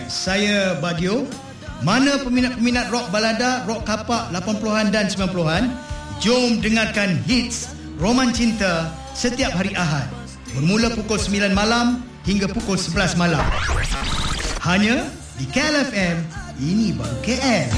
saya Bagio. Mana peminat-peminat rock balada, rock kapak 80-an dan 90-an, jom dengarkan hits Roman Cinta setiap hari Ahad bermula pukul 9 malam hingga pukul 11 malam. Hanya di KLFM, ini baru KL.